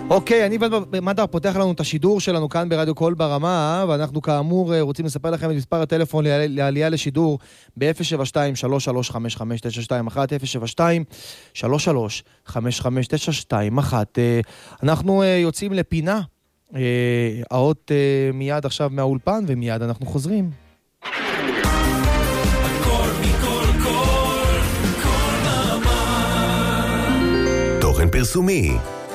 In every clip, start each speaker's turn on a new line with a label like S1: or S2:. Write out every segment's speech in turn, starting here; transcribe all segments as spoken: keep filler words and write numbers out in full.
S1: אוקיי, אני ומדר פותח לנו את השידור שלנו כאן ברדיו קול ברמה, ואנחנו כאמור רוצים לספר לכם את מספר הטלפון לעלייה לשידור ב-אפס שבע שתיים שלוש שלוש חמש חמש תשע שתיים אחת, אפס שבע שתיים שלוש שלוש חמש חמש תשע שתיים אחת. אנחנו יוצאים לפינה, האות מיד עכשיו מהאולפן, ומיד אנחנו חוזרים.
S2: תוכן פרסומי.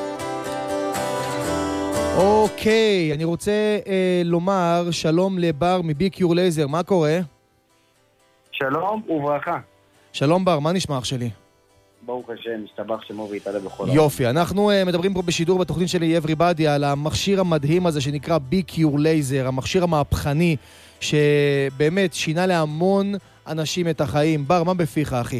S1: אוקיי, אני רוצה אה, לומר שלום לבר מביקיור לייזר, מה קורה?
S3: שלום וברכה.
S1: שלום בר, מה נשמע אח שלי?
S3: ברוך השם, משתבח שמו והתעלה בכל
S1: יופי, אנחנו uh, מדברים פה בשידור בתוכנית שלי Everybody על המכשיר המדהים הזה שנקרא ביקיור לייזר, המכשיר המהפכני שבאמת שינה להמון אנשים את החיים. בר, מה בפיך אחי?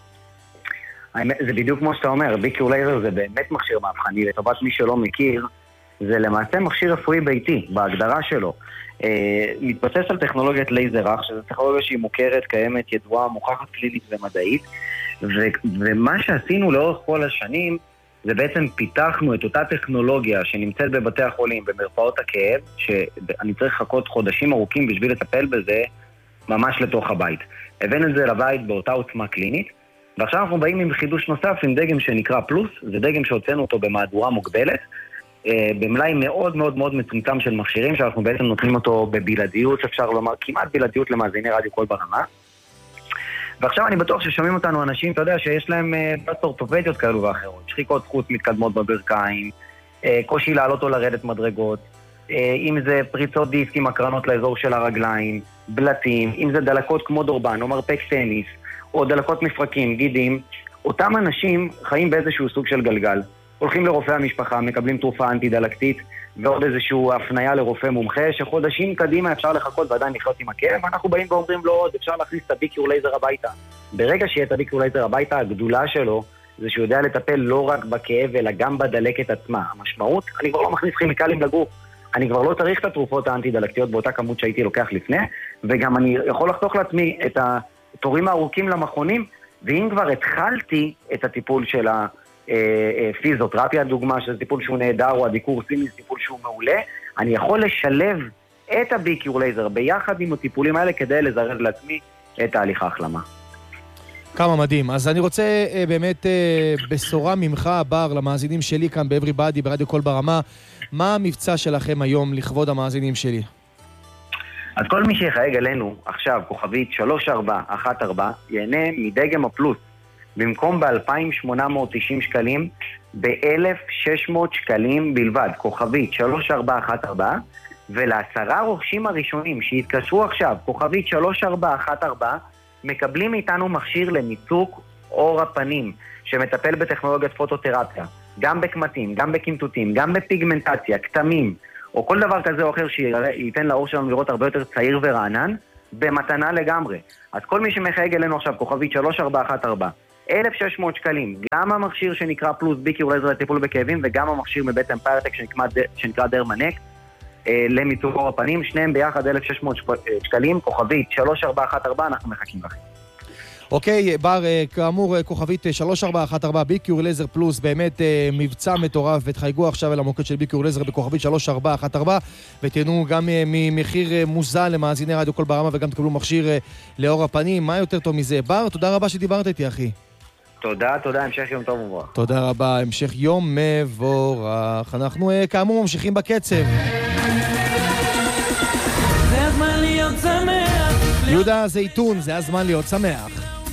S3: זה בדיוק כמו שאתה אומר, ביקיור לייזר זה באמת מכשיר מהפכני, לטובת מי שלא מכיר, זה למעשה מכשיר רפואי ביתי, בהגדרה שלו. אה, מתבסס על טכנולוגיית לייזר אח, שזו טכנולוגיה שהיא מוכרת, קיימת, ידועה, מוכחת קלינית ומדעית, ו- ומה שעשינו לאורך כל השנים, זה בעצם פיתחנו את אותה טכנולוגיה שנמצאת בבתי החולים, במרפאות הכאב, שאני צריך לחכות חודשים ארוכים בשביל לטפל בזה, ממש לתוך הבית. הבאנו את זה לבית באותה עוצמה קלינית, ועכשיו אנחנו באים עם חידוש נוסף, עם דגם שנקרא פלוס, זה דגם שהוצאנו אותו במהדורה מוגבלת, במלאי מאוד מאוד מאוד מצומצם של מכשירים, שאנחנו בעצם נותנים אותו בבלעדיות, אפשר לומר כמעט בלעדיות למאזיני רדיו קול ברמה. ועכשיו אני בטוח ששומעים אותנו אנשים, אתה יודע, שיש להם בעיות אורתופדיות כאלו ואחרות, שחיקות חוץ מתקדמות בברכיים, קושי לעלות או לרדת מדרגות, אם זה פריצות דיסק עם הקרנות לאזור של הרגליים, בלטים, אם זה דלקות כמו דורבן או מרפק טניס, או דלקות מפרקים, גידים, אותם אנשים חיים באיזשהו סוג של גלגל. הולכים לרופא המשפחה, מקבלים תרופה אנטי-דלקתית, ועוד איזשהו הפניה לרופא מומחה, שחודשים קדימה אפשר לחכות ועדיין לחיות עם הכאב, ואנחנו באים ואומרים לו עוד, אפשר להכניס את הביקיור לייזר הביתה. ברגע שיהיה את הביקיור לייזר הביתה, הגדולה שלו, זה שהוא יודע לטפל לא רק בכאב, אלא גם בדלקת עצמה. המשמעות, אני כבר לא מכניס כימיקלים לגוף, אני כבר לא צריך את התרופות האנטי-דלקתיות באותה כמות שהייתי לוקח לפני, וגם אני יכול לחתוך לעצמי את התורים הארוכים למכונים, ואם כבר התחלתי את הטיפול של ה... פיזיותרפיה, דוגמה, שזה טיפול שהוא נהדר, או הדיקור סיני, זה טיפול שהוא מעולה, אני יכול לשלב את הביקיור לייזר ביחד עם הטיפולים האלה, כדי לזרז לעצמי את תהליך ההחלמה.
S1: כמה מדהים. אז אני רוצה באמת בשורה ממך, בר, למאזינים שלי כאן ב-Everybody, ברדיו קול ברמה, מה המבצע שלכם היום לכבוד המאזינים שלי?
S3: אז כל מי שיחייג אלינו עכשיו, כוכבית שלוש ארבע אחת ארבע, ייהנה מדגם הפלוס, במקום ב-אלפיים שמונה מאות תשעים שקלים, ב-אלף שש מאות שקלים בלבד, כוכבית שלוש ארבע אחת ארבע, ולעשרה רוכשים הראשונים שהתקשרו עכשיו, כוכבית שלוש ארבע אחת ארבע, מקבלים מאיתנו מכשיר לניצוק אור הפנים, שמטפל בטכנולוגיית פוטותרפיה, גם בקמטים, גם בקמטוטים, גם בפיגמנטציה, כתמים, או כל דבר כזה או אחר שייתן לאור שלנו לראות הרבה יותר צעיר ורענן, במתנה לגמרי. אז כל מי שמחייג אלינו עכשיו, כוכבית שלוש ארבע אחת ארבע, אלף שש מאות שקלים, גם המכשיר שנקרא פלוס ביקיור לייזר לטיפול בכאבים, וגם המכשיר מבית אמפיירטק שנקרא, שנקרא דרמנק, אה, למיצוב אור הפנים, שניהם ביחד אלף שש מאות שקלים, כוכבית שלוש ארבע אחת ארבע, אנחנו מחכים לכם.
S1: אוקיי, בר, כאמור, כוכבית שלוש ארבע אחת ארבע, ביקיור לייזר פלוס, באמת מבצע מטורף, ותחייגו עכשיו אל המוקד של ביקיור לייזר בכוכבית שלוש ארבע אחת ארבע, ותהנו גם ממחיר מוזל למאזיני רדיו קול ברמה, וגם תקבלו מכשיר לאור הפנים. מה יותר טוב מזה? בר, תודה רבה שדיברת איתי, אחי. תודה,
S3: תודה, המשך יום טוב ומבורך.
S1: תודה רבה, המשך יום מבורך. אנחנו כאמור ממשיכים בקצב. זה הזמן להיות שמח. יהודה זיתון, זה הזמן להיות שמח.